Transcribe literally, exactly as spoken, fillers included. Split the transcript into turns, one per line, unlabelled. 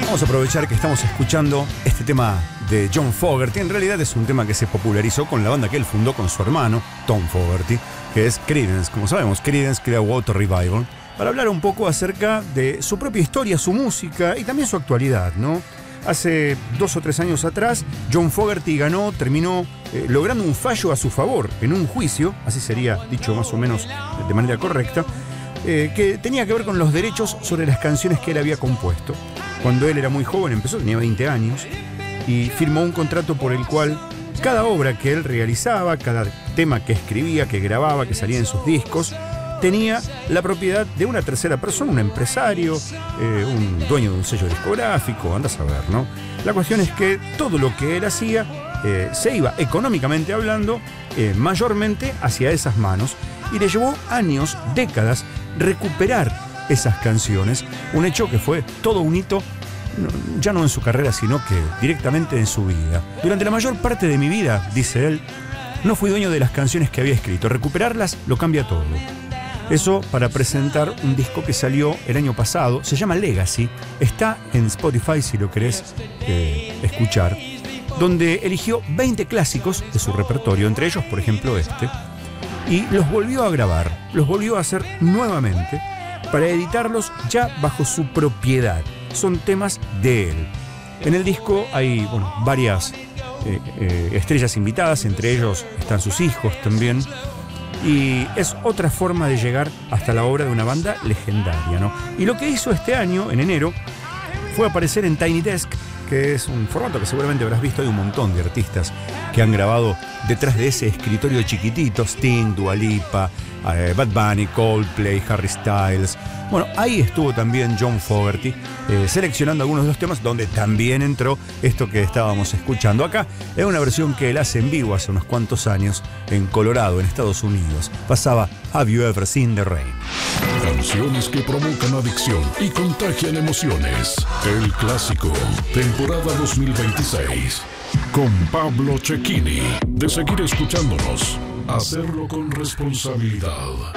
Vamos a aprovechar que estamos escuchando este tema de John Fogerty. En realidad es un tema que se popularizó con la banda que él fundó con su hermano, Tom Fogerty, que es Creedence. Como sabemos, Creedence Clearwater Revival, para hablar un poco acerca de su propia historia, su música y también su actualidad, ¿no? Hace dos o tres años atrás, John Fogerty ganó, terminó eh, logrando un fallo a su favor en un juicio, así sería dicho más o menos de manera correcta, eh, que tenía que ver con los derechos sobre las canciones que él había compuesto. Cuando él era muy joven, empezó, tenía veinte años, y firmó un contrato por el cual cada obra que él realizaba, cada tema que escribía, que grababa, que salía en sus discos, tenía la propiedad de una tercera persona, un empresario, eh, un dueño de un sello discográfico, andás a ver, ¿no? La cuestión es que todo lo que él hacía eh, se iba, económicamente hablando, eh, mayormente hacia esas manos, y le llevó años, décadas, recuperar esas canciones, un hecho que fue todo un hito, ya no en su carrera, sino que directamente en su vida. Durante la mayor parte de mi vida, dice él, no fui dueño de las canciones que había escrito. Recuperarlas lo cambia todo. Eso para presentar un disco que salió el año pasado, se llama Legacy, está en Spotify si lo querés eh, escuchar, donde eligió veinte clásicos de su repertorio, entre ellos, por ejemplo, este, y los volvió a grabar, los volvió a hacer nuevamente, para editarlos ya bajo su propiedad. Son temas de él. En el disco hay bueno, varias eh, eh, estrellas invitadas, entre ellos están sus hijos también, y es otra forma de llegar hasta la obra de una banda legendaria, ¿no? Y lo que hizo este año, en enero, fue aparecer en Tiny Desk, que es un formato que seguramente habrás visto. Hay un montón de artistas que han grabado detrás de ese escritorio chiquitito: Sting, Dua Lipa, eh, Bad Bunny, Coldplay, Harry Styles. Bueno, ahí estuvo también John Fogerty eh, seleccionando algunos de los temas, donde también entró esto que estábamos escuchando acá. Es una versión que él hace en vivo hace unos cuantos años en Colorado, en Estados Unidos. Pasaba Have You Ever Seen the Rain?
Canciones que provocan adicción y contagian emociones. El clásico, temporada dos mil veintiséis. Con Pablo Cecchini. De seguir escuchándonos, hacerlo con responsabilidad.